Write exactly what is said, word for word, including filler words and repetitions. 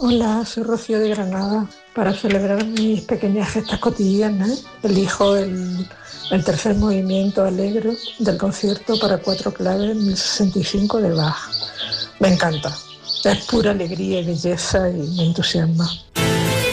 Hola, soy Rocío de Granada. Para celebrar mis pequeñas gestas cotidianas, elijo el, el tercer movimiento alegre del concierto para cuatro claves mil sesenta y cinco de Bach. Me encanta. Es pura alegría y belleza y me entusiasma.